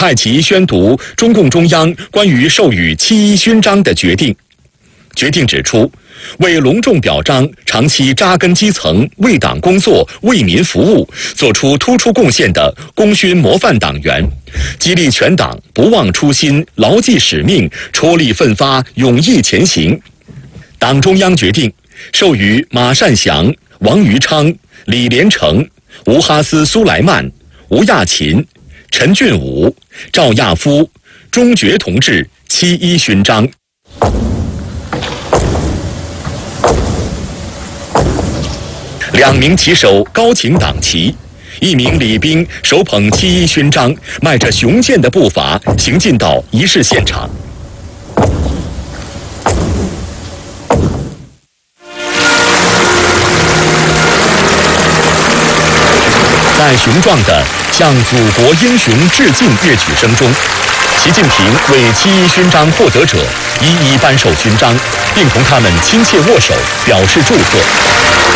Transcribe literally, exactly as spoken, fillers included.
蔡奇宣读中共中央关于授予七一勋章的决定。决定指出，为隆重表彰长期扎根基层、为党工作、为民服务，做出突出贡献的功勋模范党员，激励全党不忘初心、牢记使命、踔厉奋发、勇毅前行。党中央决定授予马善祥、王余昌、李连成、吴哈斯·苏莱曼、吴亚勤、陈俊武、赵亚夫、钟觉同志七一勋章。两名旗手高擎党旗，一名礼兵手捧七一勋章，迈着雄健的步伐行进到仪式现场。在雄壮的向祖国英雄致敬乐曲声中，习近平为七一勋章获得者一一颁授勋章，并同他们亲切握手，表示祝贺。